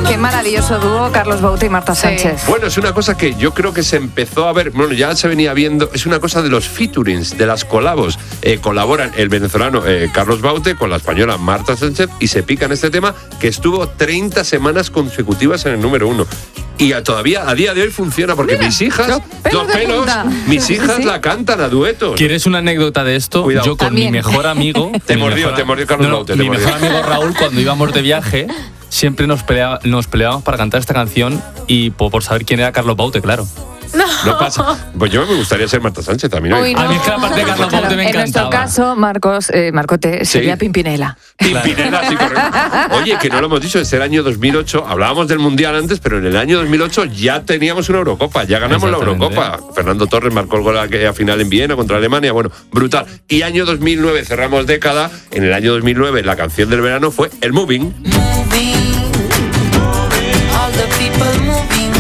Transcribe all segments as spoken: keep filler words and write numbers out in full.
Qué maravilloso dúo, Carlos Baute y Marta Sánchez. Bueno, es una cosa que yo creo que se empezó a ver, bueno, ya se venía viendo, es una cosa de los featurings, de las colabos. Eh, colaboran el venezolano eh, Carlos Baute con la española Marta Sánchez y se pican este tema que estuvo treinta semanas consecutivas en el número uno. Y a, todavía a día de hoy funciona porque Mira, mis hijas, los pelos, los pelos mis hijas sí, sí. la cantan a duetos. ¿Quieres una anécdota de esto? Cuidado. Yo con También. mi mejor amigo... te mordió, mejor, te mordió Carlos no, Baute. Mi te mejor amigo Raúl, cuando íbamos de viaje, siempre nos, pelea, nos peleábamos para cantar esta canción y por, por saber quién era Carlos Baute, claro. No. no pasa. Pues yo me gustaría ser Marta Sánchez también. Uy, no. A mí es que la parte de Carlos Baute me encantaba. En nuestro caso, Marcos, eh, Marcote, sería sí. Pimpinela. Pimpinela, sí, correcto. Oye, que no lo hemos dicho, es el año dos mil ocho, hablábamos del Mundial antes, pero en el año dos mil ocho ya teníamos una Eurocopa, ya ganamos la Eurocopa. Fernando Torres marcó el gol a final en Viena contra Alemania, bueno, brutal. Y año dos mil nueve, cerramos década, en el año dos mil nueve la canción del verano fue El Moving. Moving, all the people moving.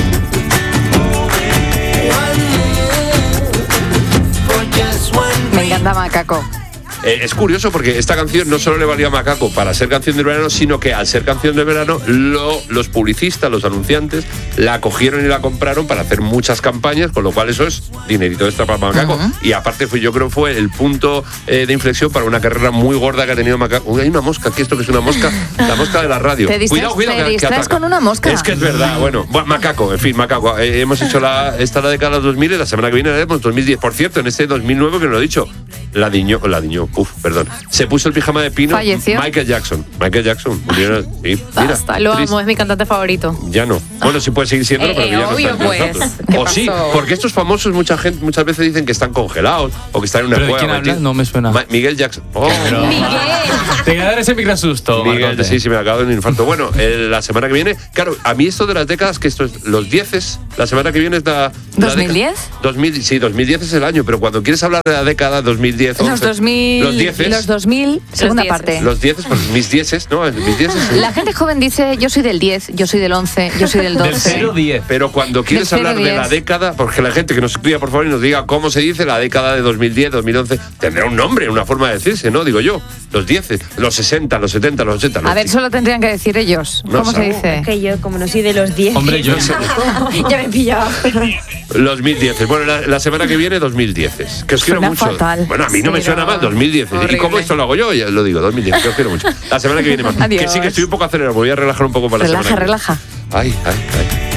Me encanta Macaco. Eh, es curioso porque esta canción no solo le valía a Macaco para ser canción del verano, sino que al ser canción del verano, lo, los publicistas, los anunciantes, la cogieron y la compraron para hacer muchas campañas, con lo cual eso es dinerito extra para Macaco. Uh-huh. Y aparte, fue, yo creo que fue el punto eh, de inflexión para una carrera muy gorda que ha tenido Macaco. Uy, hay una mosca, ¿qué esto que es una mosca? La mosca de la radio. Te distraes, cuidado, cuidado, te que, distraes que con una mosca. Es que es verdad, bueno, bueno Macaco, en fin, Macaco. Eh, hemos hecho la, esta la década dos mil y la semana que viene la haremos dos mil diez. Por cierto, en este dos mil nueve, que no lo he dicho, la diñó, la diñó, uf, perdón. Se puso el pijama de pino. Falleció. Michael Jackson. Michael Jackson. Mira, sí, mira, Hasta lo triste. Amo, es mi cantante favorito. Ya no. Bueno, sí puede seguir siendo, eh, pero que ya obvio, no está. Pues, o pasó? Sí, porque estos famosos mucha gente muchas veces dicen que están congelados o que están en una ¿Pero cueva. de quién hablas? No me suena. Ma- Miguel Jackson. Oh. Pero, Miguel. Te voy a dar ese microsusto. Miguel, sí, sí, me acabo de un infarto. Bueno, eh, la semana que viene, claro, a mí esto de las décadas, que esto es los dieces, la semana que viene es la. ¿dos mil diez? dos mil, sí, dos mil diez es el año, pero cuando quieres hablar de la década dos mil diez. Los dos mil. Los dieces. Los dos mil, segunda dieces. parte. Los dieces, pues mis dieces, ¿no? Mis dieces. Sí. La gente joven dice, yo soy del diez, yo soy del once, yo soy del doce. Del cero diez. Pero cuando quieres hablar de la década, porque la gente que nos escriba, por favor, y nos diga cómo se dice la década de dos mil diez, dos mil once, tendrá un nombre, una forma de decirse, ¿no? Digo yo. Los dieces, los sesenta, los setenta, los ochenta. Los A ver, solo tendrían que decir ellos. No ¿Cómo sabe. se dice? Es que yo, como no soy de los diez. Hombre, yo sé. Ya me he pillado. Los mil dieces. Bueno, la, la semana que viene, dos mil dieces. Que os quiero Suena mucho. fatal. Bueno, a mí no me Pero suena mal, dos mil diez. ¿Y cómo esto lo hago yo? Ya lo digo, dos mil diez. Que os quiero mucho. La semana que viene más. Adiós. Que sí, que estoy un poco acelerado. Me voy a relajar un poco para Relaja, la semana. relaja. Ay, ay, ay.